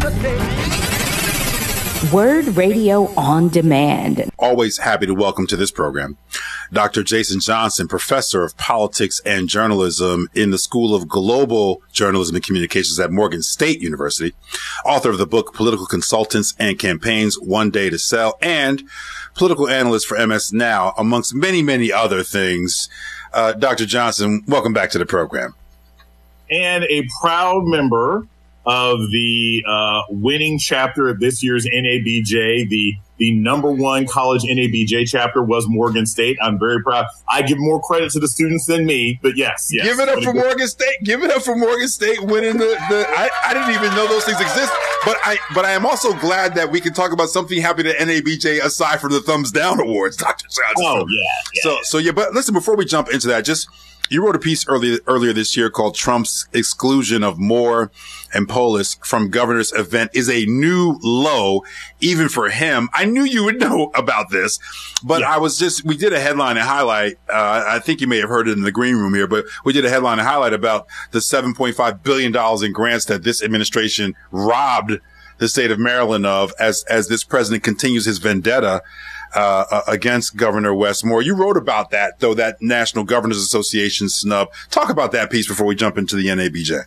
Word Radio on Demand. Always happy to welcome to this program Dr. Jason Johnson, professor of politics and journalism in the School of Global Journalism and Communications at Morgan State University, author of the book Political Consultants and Campaigns, One Day to Sell, and political analyst for MS Now, amongst many, many other things. Dr. Johnson, welcome back to the program. And a proud member of the winning chapter of this year's NABJ. The number one college NABJ chapter was Morgan State. I'm very proud. I give more credit to the students than me, but yes. Give it up for Morgan State. Give it up for Morgan State winning I didn't even know those things exist, but I am also glad that we can talk about something happening at NABJ aside from the thumbs down awards, Dr. Johnson. Oh, yeah. So, but listen, before we jump into that, you wrote a piece earlier this year called Trump's exclusion of Moore and Polis from governor's event is a new low, even for him. I knew you would know about this, but yeah. We did a headline and highlight. I think you may have heard it in the green room here, but we did a headline and highlight about the $7.5 billion in grants that this administration robbed the state of Maryland of as this president continues his vendetta against Governor Wes Moore. You wrote about that, though, that National Governors Association snub. Talk about that piece before we jump into the NABJ.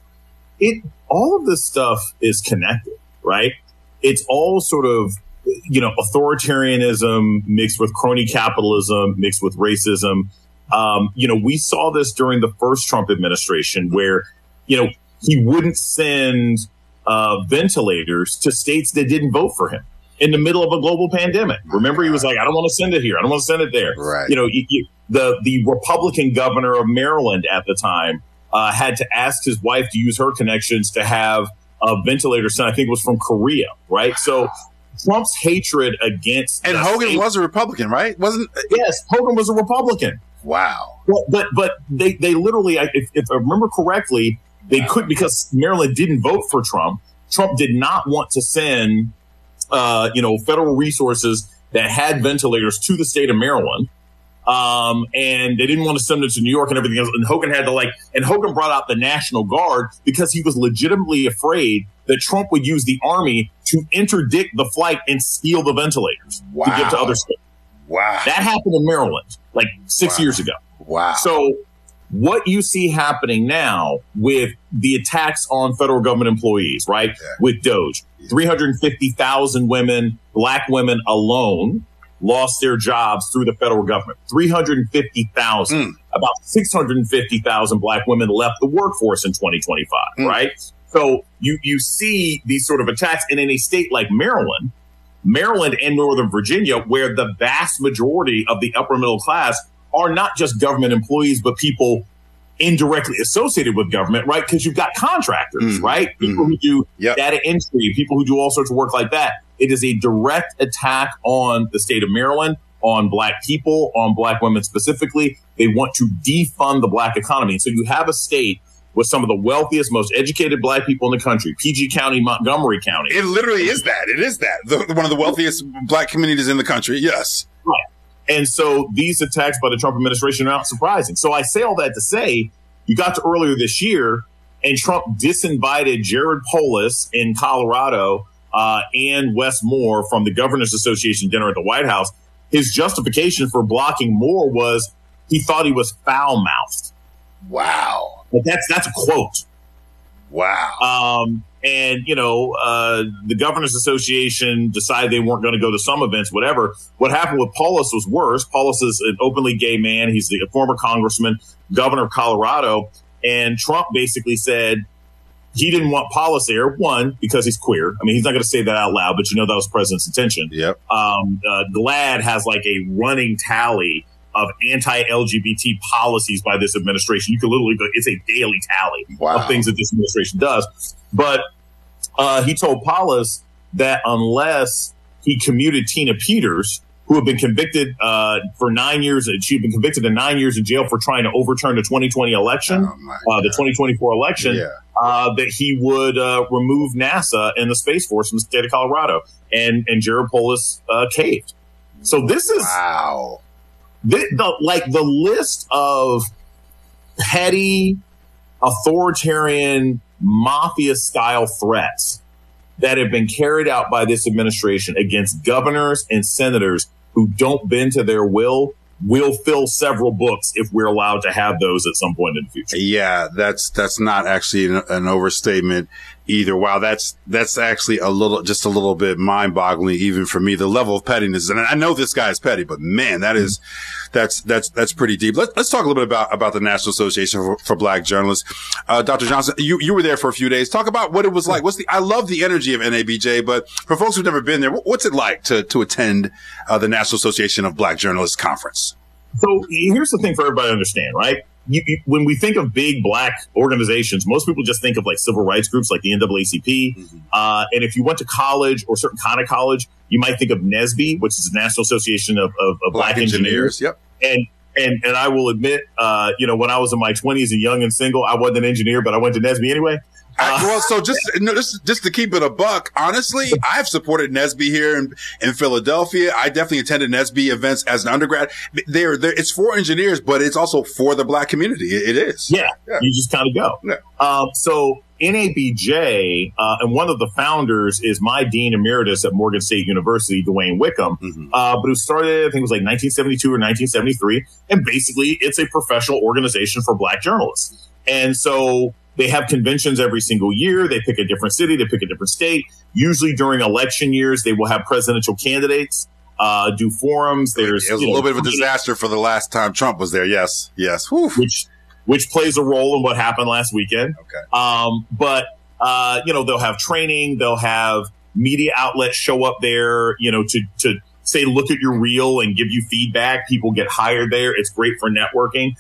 All of this stuff is connected, right? It's all sort of, authoritarianism mixed with crony capitalism, mixed with racism. We saw this during the first Trump administration where, he wouldn't send ventilators to states that didn't vote for him in the middle of a global pandemic. Remember, he was like, I don't want to send it here. I don't want to send it there. Right. The Republican governor of Maryland at the time had to ask his wife to use her connections to have a ventilator sent. I think it was from Korea, right? So Trump's hatred against... And Hogan was a Republican, right? Yes, Hogan was a Republican. Wow. Well, but they literally, if I remember correctly, they could, because Maryland didn't vote for Trump. Trump did not want to send federal resources that had ventilators to the state of Maryland. And they didn't want to send them to New York and everything else. And Hogan had to and Hogan brought out the National Guard because he was legitimately afraid that Trump would use the army to interdict the flight and steal the ventilators to give to other states. Wow. That happened in Maryland 6 years ago. Wow. So what you see happening now with the attacks on federal government employees, right? Yeah. With DOJ, 350,000 women, black women alone, lost their jobs through the federal government. 350,000. About 650,000 black women left the workforce in 2025, right? So you see these sort of attacks. And in a state like Maryland and Northern Virginia, where the vast majority of the upper middle class are not just government employees, but people indirectly associated with government, right? Because you've got contractors, right? People who do data entry, people who do all sorts of work like that. It is a direct attack on the state of Maryland, on black people, on black women specifically. They want to defund the black economy. And so you have a state with some of the wealthiest, most educated black people in the country, PG County, Montgomery County. It literally is that. It is that. One of the wealthiest black communities in the country. Yes. Right. And so these attacks by the Trump administration are not surprising. So I say all that to say, you got to earlier this year and Trump disinvited Jared Polis in Colorado and Wes Moore from the Governors Association dinner at the White House. His justification for blocking Moore was he thought he was foul-mouthed. Wow. But that's a quote. Wow. The Governors Association decided they weren't going to go to some events, whatever. What happened with Polis was worse. Polis is an openly gay man. He's the former congressman, governor of Colorado. And Trump basically said he didn't want Polis there, one, because he's queer. I mean, he's not going to say that out loud, but that was the president's intention. Yep. GLAAD has a running tally of anti-LGBT policies by this administration. You can literally go, it's a daily tally of things that this administration does. But he told Polis that unless he commuted Tina Peters, who had been convicted for 9 years, she'd been convicted in 9 years in jail for trying to overturn the 2020 election, the 2024 election, that he would remove NASA and the Space Force from the state of Colorado. And Jared Polis caved. So this is the list of petty, authoritarian, mafia-style threats that have been carried out by this administration against governors and senators who don't bend to their will fill several books if we're allowed to have those at some point in the future. Yeah, that's not actually an overstatement either. Wow, that's actually just a little bit mind-boggling even for me. The level of pettiness, and I know this guy is petty, but man, that's pretty deep. Let's talk a little bit about the National Association for Black Journalists. Dr. Johnson, you were there for a few days. Talk about what it was like. I love the energy of NABJ, but for folks who've never been there, what's it like to attend the National Association of Black Journalists conference? So here's the thing for everybody to understand, right? When we think of big black organizations, most people just think of like civil rights groups like the NAACP. Mm-hmm. And if you went to college or certain kind of college, you might think of NSBE, which is the National Association of Black Engineers. Yep. And I will admit, when I was in my 20s and young and single, I wasn't an engineer, but I went to NSBE anyway. So just to keep it a buck, honestly, I've supported NSBE here in Philadelphia. I definitely attended NSBE events as an undergrad. It's for engineers, but it's also for the black community. It is. Yeah. You just kind of go. Yeah. So NABJ, and one of the founders is my dean emeritus at Morgan State University, Dwayne Wickham, mm-hmm. But who started, I think it was like 1972 or 1973. And basically it's a professional organization for black journalists. And so they have conventions every single year. They pick a different city. They pick a different state. Usually during election years, they will have presidential candidates, do forums. It was a little bit of a disaster for the last time Trump was there. Yes. Whew. Which plays a role in what happened last weekend. Okay. But they'll have training. They'll have media outlets show up there, to say, look at your reel and give you feedback. People get hired there. It's great for networking.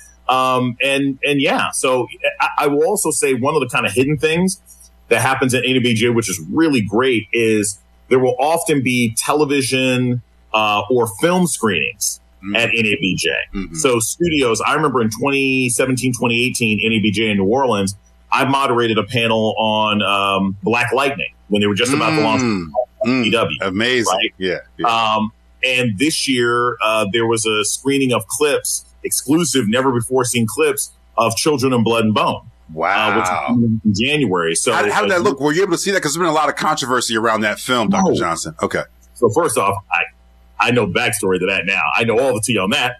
So I will also say one of the kind of hidden things that happens at NABJ, which is really great, is there will often be television, or film screenings at NABJ. Mm-hmm. So studios, I remember in 2017, 2018, NABJ in New Orleans, I moderated a panel on, Black Lightning when they were just about to launch CW. Amazing. Right? Yeah. And this year, there was a screening of clips, exclusive, never before seen clips of Children of Blood and Bone. Wow. Which was in January. So how did that look? Were you able to see that? Because there's been a lot of controversy around that film, Dr. Johnson. Okay. So first off, I know backstory to that now. I know all the tea on that.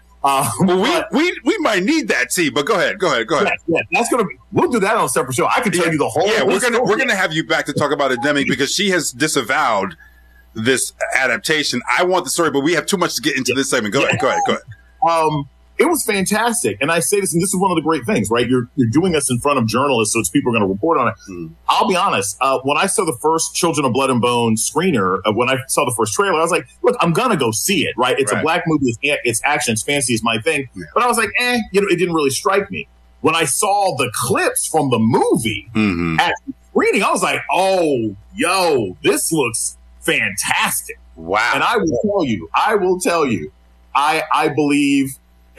We might need that tea, but go ahead. Yeah, that's we'll do that on a separate show. I can tell you the whole. Yeah, we're gonna have you back to talk about Endemic because she has disavowed this adaptation. I want the story, but we have too much to get into this segment. Go ahead. It was fantastic. And I say this, and this is one of the great things, right? You're doing this in front of journalists, so it's people are going to report on it. Mm. I'll be honest. When I saw the first Children of Blood and Bone screener, when I saw the first trailer, I was like, look, I'm going to go see it, right? It's a black movie. It's action. It's fancy is my thing. Yeah. But I was like, it didn't really strike me. When I saw the clips from the movie at the screening, I was like, this looks fantastic. Wow. And I will tell you, I believe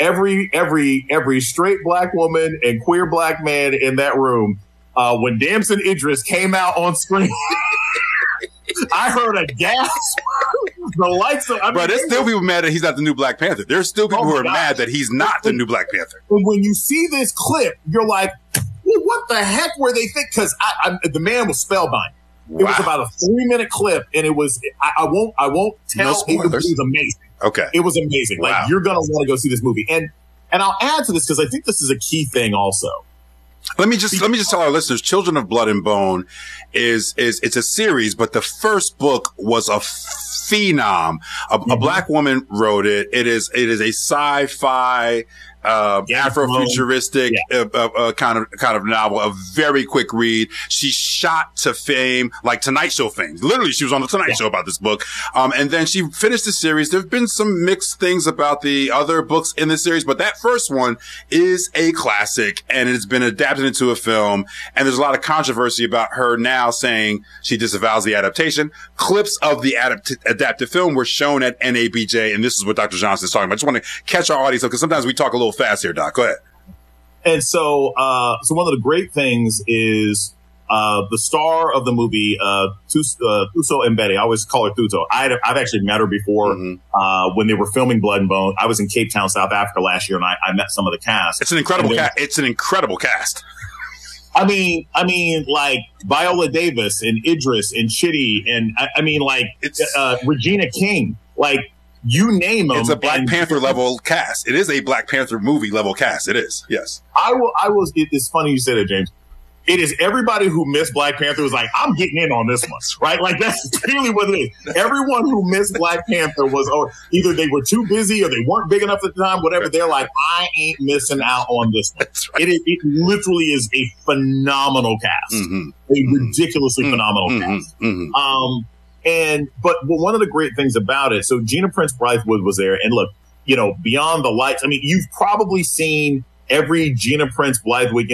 every straight black woman and queer black man in that room, when Damson Idris came out on screen, I heard a gasp. The lights. But there's still people mad that he's not the new Black Panther. There's still people who are mad that he's not the new Black Panther. When you see this clip, you're like, well, what the heck were they thinking? Because the man was spellbound. Wow. It was about a 3-minute clip, and it was. I won't tell. No spoilers. It was amazing. Okay. It was amazing. Wow. Like, you're going to want to go see this movie. And I'll add to this because I think this is a key thing also. Let me just tell our listeners, Children of Blood and Bone it's a series, but the first book was a phenom. A black woman wrote it. It is a sci-fi, Afrofuturistic kind of novel, a very quick read. She shot to fame, like Tonight Show fame. Literally, she was on the Tonight Show about this book. And then she finished the series. There have been some mixed things about the other books in the series, but that first one is a classic, and it's been adapted into a film. And there's a lot of controversy about her now saying she disavows the adaptation. Clips of the adapted film were shown at NABJ, and this is what Dr. Johnson is talking about. I just want to catch our audience up because sometimes we talk a little fast here, Doc. Go ahead. And so one of the great things is the star of the movie, Thuso Mbedi. I always call her Thuso. I've actually met her before when they were filming Blood and Bone. I was in Cape Town, South Africa last year, and I met some of the cast. It's an incredible cast. It's an incredible cast. I mean, like Viola Davis and Idris and Chitty and Regina King, like you name them. It's a Black Panther level cast. It is a Black Panther movie level cast. It is. Yes. It's funny you said it, James. It is everybody who missed Black Panther was like, I'm getting in on this one, right? Like that's clearly what it is. Everyone who missed Black Panther was either they were too busy or they weren't big enough at the time, whatever. They're like, I ain't missing out on this one. Right. It literally is a phenomenal cast, a ridiculously phenomenal cast. But one of the great things about it, so Gina Prince Bythewood was there, and look, Beyond the Lights. I mean, you've probably seen every Gina Prince Bythewood,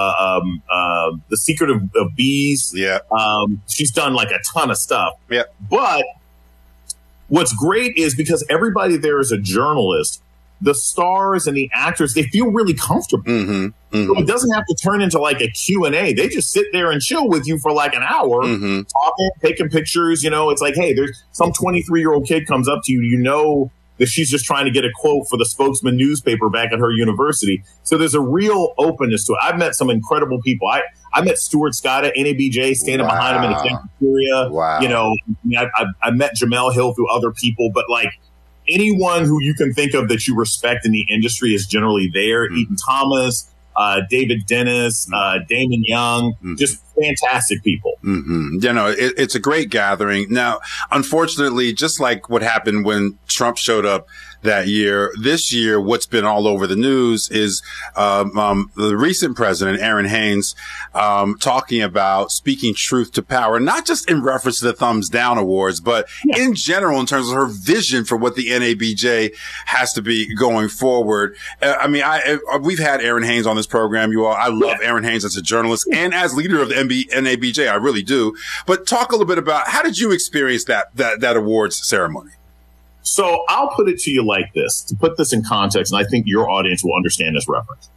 The Secret of Bees. Yeah. She's done like a ton of stuff. Yeah. But what's great is because everybody there is a journalist, the stars and the actors, they feel really comfortable. So it doesn't have to turn into like a Q&A. They just sit there and chill with you for like an hour, talking, taking pictures. It's like, hey, there's some 23-year-old kid comes up to you, that she's just trying to get a quote for the Spokesman newspaper back at her university. So there's a real openness to it. I've met some incredible people. I met Stuart Scott at NABJ, standing behind him in the cafeteria. Wow. I met Jamel Hill through other people, but like anyone who you can think of that you respect in the industry is generally there. Eaton Thomas, David Dennis, Damon Young, just fantastic people. It's a great gathering. Now, unfortunately, just like what happened when Trump showed up that year, this year, what's been all over the news is the recent president, Aaron Haynes, talking about speaking truth to power, not just in reference to the Thumbs Down Awards, but in general, in terms of her vision for what the NABJ has to be going forward. We've had Aaron Haynes on this program, you all. I love Aaron Haynes as a journalist and as leader of the NABJ. I really do. But talk a little bit about how did you experience that awards ceremony? So I'll put it to you like this, to put this in context, and I think your audience will understand this reference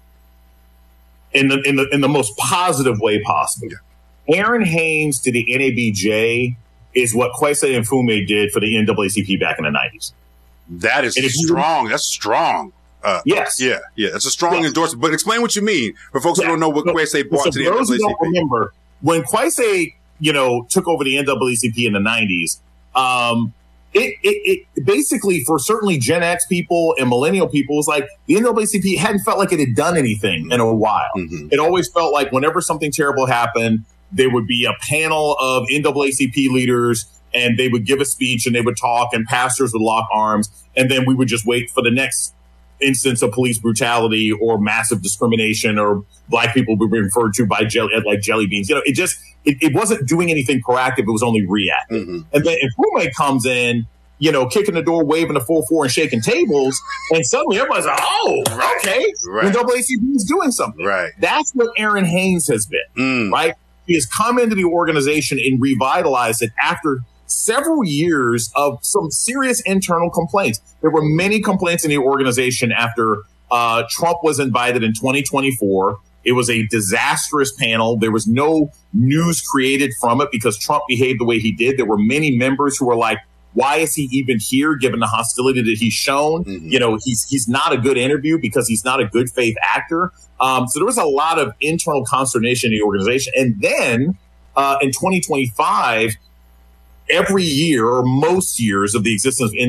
in the most positive way possible. Aaron Haynes to the NABJ is what Kwesi Mfume did for the NAACP back in the 90s. That is strong. That's strong. Yes. Yeah. It's a strong endorsement. But explain what you mean for folks who don't know what Kwesi brought to the NAACP. Who don't remember, when Kwesi, took over the NAACP in the 90s, it basically, for certainly Gen X people and millennial people, was like the NAACP hadn't felt like it had done anything in a while. It always felt like whenever something terrible happened, there would be a panel of NAACP leaders and they would give a speech and they would talk and pastors would lock arms. And then we would just wait for the next instance of police brutality or massive discrimination or black people would be referred to by jelly beans. It wasn't doing anything proactive. It was only reactive. And then Mfume comes in, kicking the door, waving the 4-4 and shaking tables. And suddenly everybody's like, okay. The NAACP is doing something. Right. That's what Aaron Haynes has been, right? He has come into the organization and revitalized it after several years of some serious internal complaints. There were many complaints in the organization after Trump was invited in 2024. It was a disastrous panel. There was no news created from it because Trump behaved the way he did. There were many members who were like, why is he even here given the hostility that he's shown? He's not a good interview because he's not a good faith actor. So there was a lot of internal consternation in the organization. And then in 2025, every year or most years of the existence of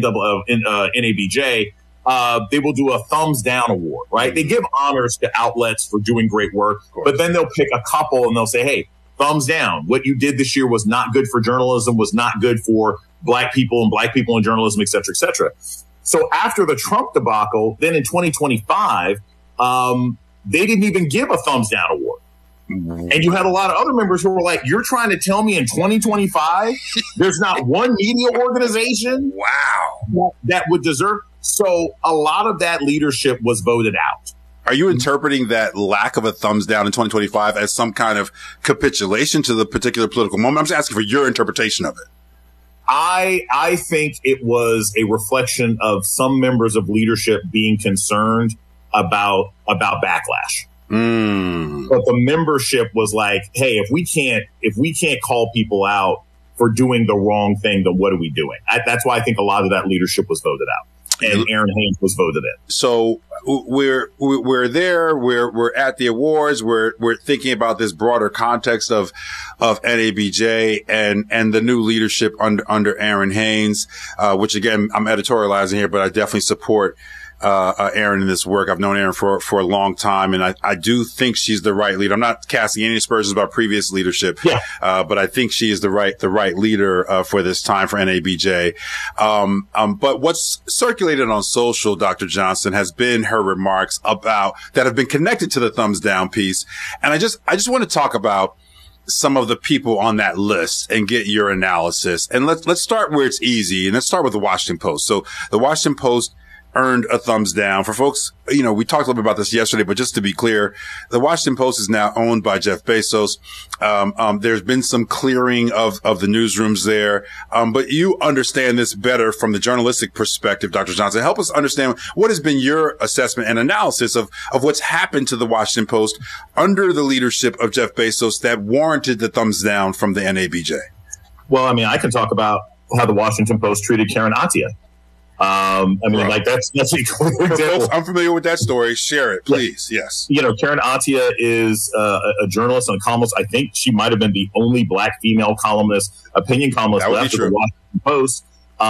NABJ, they will do a thumbs down award, right? They give honors to outlets for doing great work, but then they'll pick a couple and they'll say, hey, thumbs down. What you did this year was not good for journalism, was not good for black people in journalism, et cetera, et cetera. So after the Trump debacle, then in 2025, they didn't even give a thumbs down award. And you had a lot of other members who were like, you're trying to tell me in 2025, there's not one media organization that would deserve. So a lot of that leadership was voted out. Are you interpreting that lack of a thumbs down in 2025 as some kind of capitulation to the particular political moment? I'm just asking for your interpretation of it. I think it was a reflection of some members of leadership being concerned about backlash. But the membership was like, hey, if we can't call people out for doing the wrong thing, then what are we doing? That's why I think a lot of that leadership was voted out. and Aaron Haynes was voted in. So we're there. We're at the awards. We're thinking about this broader context of NABJ and the new leadership under Aaron Haynes, which again, I'm editorializing here, but I definitely support Aaron in this work. I've known Aaron for a long time, and I do think she's the right leader. I'm not casting any aspersions about previous leadership, but I think she is the right leader for this time for NABJ. But what's circulated on social, Dr. Johnson, has been her remarks about that have been connected to the thumbs down piece, and I just want to talk about some of the people on that list and get your analysis. And let's start where it's easy, and let's start with the Washington Post. So the Washington Post earned a thumbs down. For folks, we talked a little bit about this yesterday, but just to be clear, the Washington Post is now owned by Jeff Bezos. There's been some clearing of the newsrooms there. But you understand this better from the journalistic perspective, Dr. Johnson. Help us understand what has been your assessment and analysis of what's happened to the Washington Post under the leadership of Jeff Bezos that warranted the thumbs down from the NABJ. Well, I can talk about how the Washington Post treated Karen Attiah. That's a clear example. Folks, I'm familiar with that story. Share it, please. Yes. Karen Attiah is a journalist and a columnist. I think she might have been the only black female opinion columnist left at the Washington Post.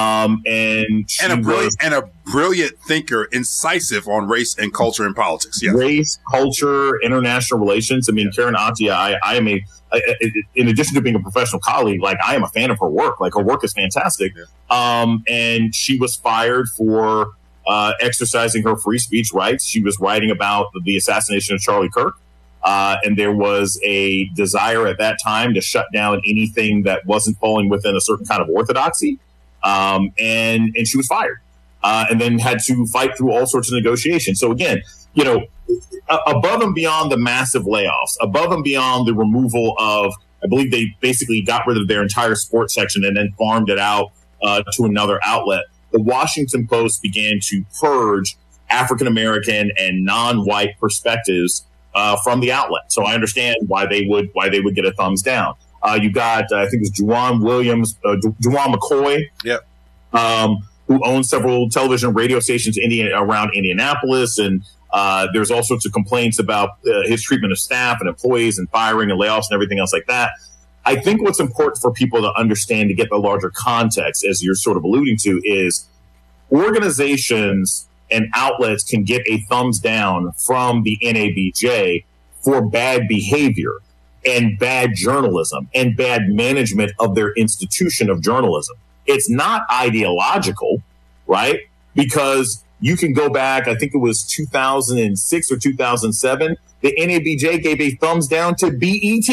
And a brilliant thinker, incisive on race and culture and politics. Yes. Race, culture, international relations. Karen Attiah, I am in addition to being a professional colleague, I am a fan of her work. Her work is fantastic. Yeah. And she was fired for exercising her free speech rights. She was writing about the assassination of Charlie Kirk. And there was a desire at that time to shut down anything that wasn't falling within a certain kind of orthodoxy. And she was fired, and then had to fight through all sorts of negotiations. So again, above and beyond the massive layoffs, above and beyond the removal of, I believe they basically got rid of their entire sports section and then farmed it out to another outlet. The Washington Post began to purge African-American and non-white perspectives from the outlet. So I understand why they would get a thumbs down. You got, I think it was Juwan McCoy, who owns several television and radio stations around Indianapolis. And there's all sorts of complaints about his treatment of staff and employees and firing and layoffs and everything else like that. I think what's important for people to understand, to get the larger context, as you're sort of alluding to, is organizations and outlets can get a thumbs down from the NABJ for bad behavior and bad journalism and bad management of their institution of journalism. It's not ideological, right? Because you can go back, I think it was 2006 or 2007, the NABJ gave a thumbs down to BET.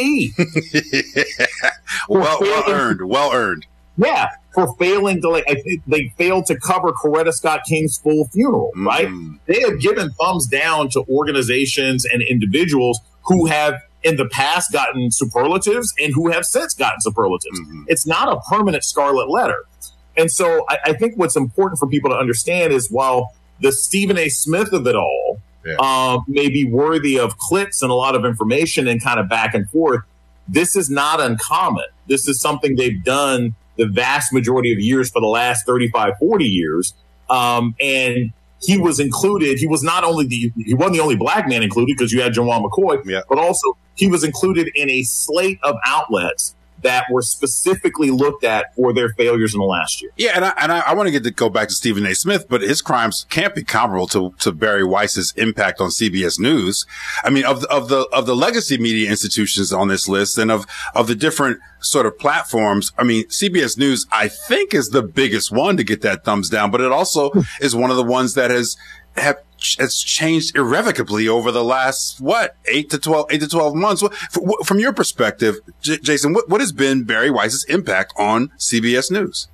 Well earned. Yeah, for failing to, I think they failed to cover Coretta Scott King's full funeral, right? They have given thumbs down to organizations and individuals who have in the past gotten superlatives and who have since gotten superlatives. It's not a permanent scarlet letter. And so I think what's important for people to understand is, while the Stephen A. Smith of it all may be worthy of clicks and a lot of information and kind of back and forth, this is not uncommon. This is something they've done the vast majority of years for the last 35, 40 years. And he was included. He wasn't the only black man included, because you had Juwan McCoy, but also he was included in a slate of outlets that were specifically looked at for their failures in the last year. Yeah, and I want to go back to Stephen A. Smith, but his crimes can't be comparable to Barry Weiss's impact on CBS News. I mean, of the legacy media institutions on this list, and of the different sort of platforms, I mean, CBS News, I think, is the biggest one to get that thumbs down, but it also is one of the ones that has changed irrevocably over the last, 8 to 12 months. From your perspective, Jason, what has been Barry Weiss's impact on CBS News?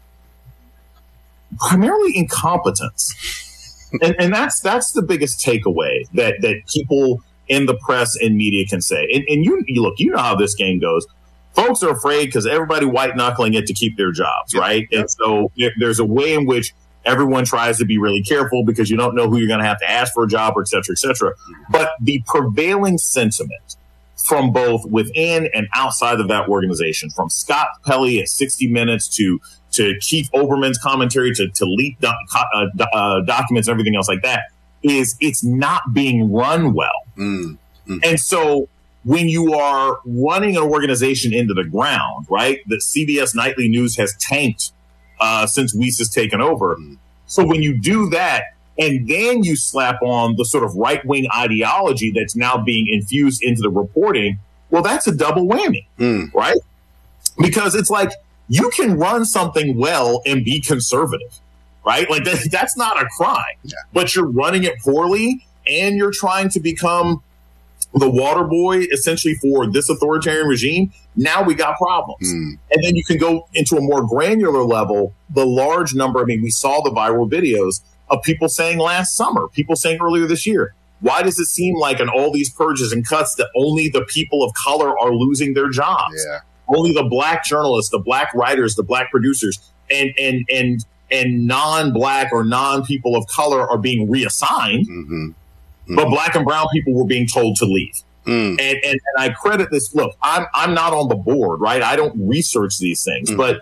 Primarily incompetence. and that's the biggest takeaway that people in the press and media can say. And you look, you know how this game goes. Folks are afraid because everybody white knuckling it to keep their jobs, right? And so there's a way in which everyone tries to be really careful, because you don't know who you're going to have to ask for a job, or et cetera, et cetera. But the prevailing sentiment from both within and outside of that organization, from Scott Pelley at 60 Minutes to Keith Olbermann's commentary, to leak documents and everything else like that, is it's not being run well. And so when you are running an organization into the ground, right, that CBS Nightly News has tanked since Weiss has taken over. So when you do that, and then you slap on the sort of right-wing ideology that's now being infused into the reporting, well, that's a double whammy, right? Because it's like, you can run something well and be conservative, right? Like that's not a crime, but you're running it poorly and you're trying to become the water boy essentially for this authoritarian regime. Now we got problems. And then you can go into a more granular level, the large number. I mean, we saw the viral videos of people saying last summer, people saying earlier this year, why does it seem like in all these purges and cuts that only the people of color are losing their jobs? Only the black journalists, the black writers, the black producers, and non-black or non-people of color are being reassigned, but black and brown people were being told to leave. And I credit this. Look, I'm not on the board, right? I don't research these things, but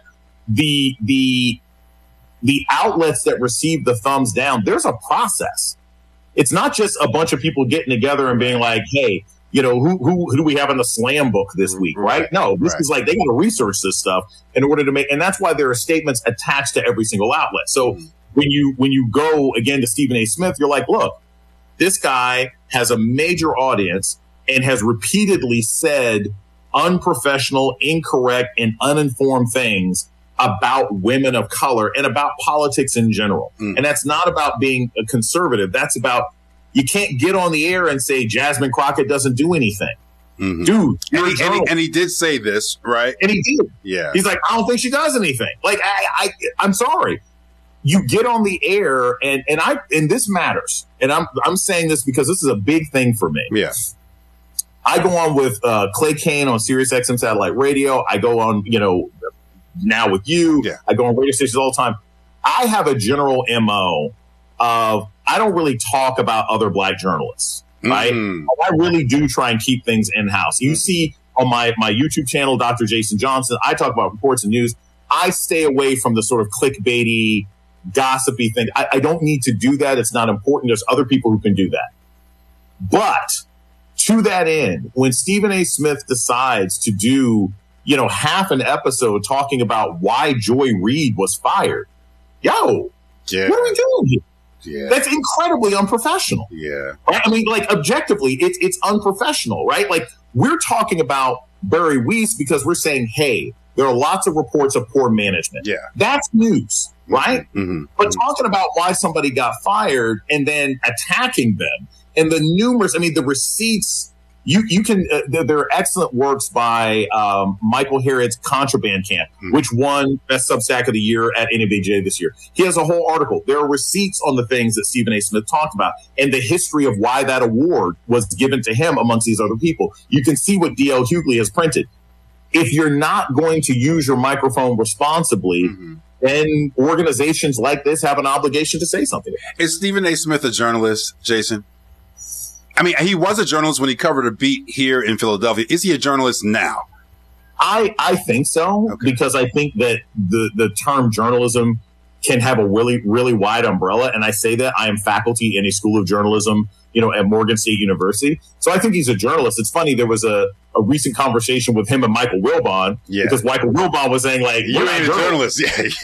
the outlets that receive the thumbs down, there's a process. It's not just a bunch of people getting together and being like, hey, you know, who do we have in the slam book this week, right? No, this is like, they got to research this stuff in order to make, and that's why there are statements attached to every single outlet. So when you go again to Stephen A. Smith, you're like, look, this guy has a major audience and has repeatedly said unprofessional, incorrect, and uninformed things about women of color and about politics in general. And that's not about being a conservative. That's about, you can't get on the air and say Jasmine Crockett doesn't do anything. Dude, and he did say this, right? And he did. Yeah. He's like, I don't think she does anything. Like, I'm sorry. You get on the air and this matters. And I'm saying this because this is a big thing for me. Yeah. I go on with Clay Kane on Sirius XM satellite radio. I go on, now with you. Yeah. I go on radio stations all the time. I have a general MO of, I don't really talk about other black journalists, right? I really do try and keep things in-house. You see on my YouTube channel, Dr. Jason Johnson, I talk about reports and news. I stay away from the sort of clickbaity, gossipy thing. I don't need to do that. It's not important. There's other people who can do that. But to that end, when Stephen A. Smith decides to do, half an episode talking about why Joy Reid was fired, what are we doing here? Yeah. That's incredibly unprofessional. Yeah. Right? I mean, like, objectively, it's unprofessional, right? Like, we're talking about Bari Weiss because we're saying, hey, there are lots of reports of poor management. Yeah. That's news, right? But talking about why somebody got fired and then attacking them and the the receipts, you can, there are excellent works by Michael Harrod's Contraband Camp, which won Best Substack of the Year at NABJ this year. He has a whole article. There are receipts on the things that Stephen A. Smith talked about and the history of why that award was given to him amongst these other people. You can see what D.L. Hughley has printed. If you're not going to use your microphone responsibly, then organizations like this have an obligation to say something. Is Stephen A. Smith a journalist, Jason? I mean, he was a journalist when he covered a beat here in Philadelphia. Is he a journalist now? I think so, because I think that the term journalism can have a really, really wide umbrella. And I say that I am faculty in a school of journalism, at Morgan State University. So I think he's a journalist. It's funny. There was a recent conversation with him and Michael Wilbon, because Michael Wilbon was saying, like, you ain't a journalist.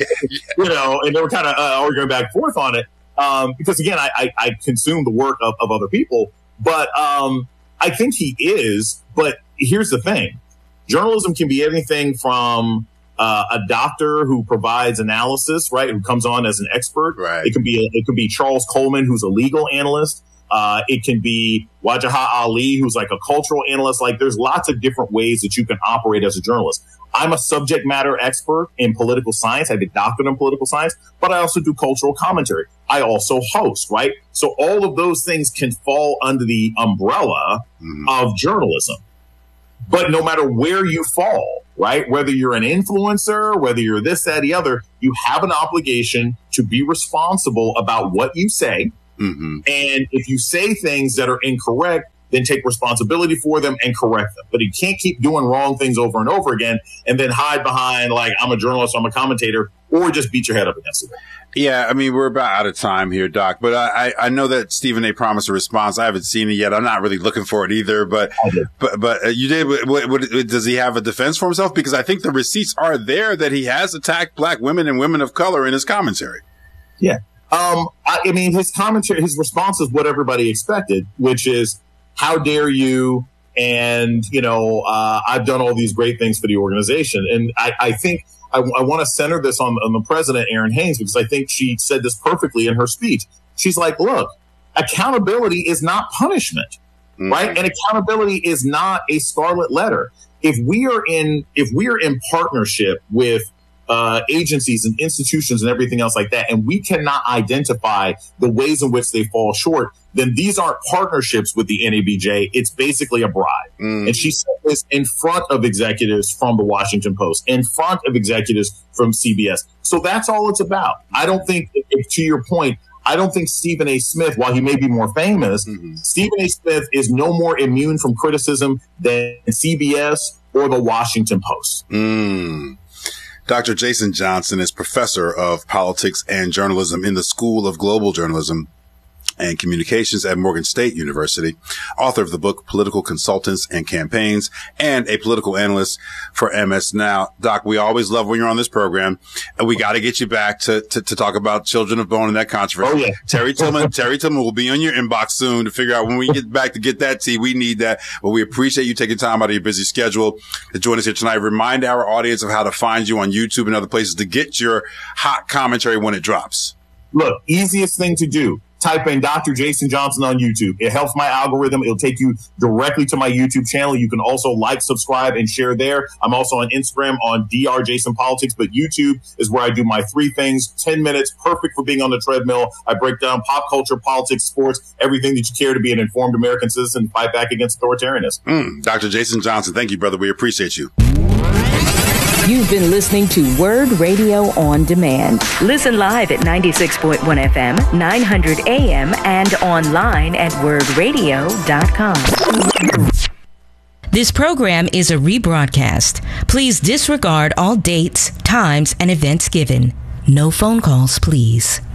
Yeah. And they were kind of arguing back and forth on it. Because again, I consume the work of other people. But I think he is. But here's the thing. Journalism can be anything from a doctor who provides analysis, right, who comes on as an expert. Right. It could be Charles Coleman, who's a legal analyst. It can be Wajahat Ali, who's like a cultural analyst. Like, there's lots of different ways that you can operate as a journalist. I'm a subject matter expert in political science. I have a doctorate in political science, but I also do cultural commentary. I also host, right? So all of those things can fall under the umbrella of journalism. But no matter where you fall, right, whether you're an influencer, whether you're this, that, the other, you have an obligation to be responsible about what you say. And if you say things that are incorrect, then take responsibility for them and correct them. But he can't keep doing wrong things over and over again and then hide behind, like, I'm a journalist, I'm a commentator, or just beat your head up against it. Yeah, I mean, we're about out of time here, Doc, but I know that Stephen A. promised a response. I haven't seen it yet. I'm not really looking for it either, but you did. What, does he have a defense for himself? Because I think the receipts are there that he has attacked black women and women of color in his commentary. Yeah. I mean, his commentary, his response is what everybody expected, which is, how dare you? And, I've done all these great things for the organization. And I think I want to center this on the president, Erin Haynes, because I think she said this perfectly in her speech. She's like, look, accountability is not punishment, right? And accountability is not a scarlet letter. If we are in partnership with agencies and institutions and everything else like that, and we cannot identify the ways in which they fall short, then these aren't partnerships with the NABJ. It's basically a bribe. And she said this in front of executives from the Washington Post, in front of executives from CBS. So that's all it's about. I don't think, to your point, I don't think Stephen A. Smith, while he may be more famous, Stephen A. Smith is no more immune from criticism than CBS or the Washington Post. Dr. Jason Johnson is professor of politics and journalism in the School of Global Journalism and Communications at Morgan State University, author of the book Political Consultants and Campaigns, and a political analyst for MS Now. Doc, we always love when you're on this program, and we got to get you back to talk about Children of Bone and that controversy. Oh, yeah. Terry Tillman will be on your inbox soon to figure out when we get back to get that tea. We need that, but we appreciate you taking time out of your busy schedule to join us here tonight. Remind our audience of how to find you on YouTube and other places to get your hot commentary when it drops. Look, easiest thing to do. Type in Dr. Jason Johnson on YouTube. It helps my algorithm. It'll take you directly to my YouTube channel. You can also like, subscribe, and share there. I'm also on Instagram on Dr. Jason Politics, but YouTube is where I do my 3 things. 10 minutes, perfect for being on the treadmill. I break down pop culture, politics, sports, everything that you care to be an informed American citizen and fight back against authoritarianism. Dr. Jason Johnson, thank you, brother. We appreciate you. You've been listening to Word Radio On Demand. Listen live at 96.1 FM, 900 AM, and online at wordradio.com. This program is a rebroadcast. Please disregard all dates, times, and events given. No phone calls, please.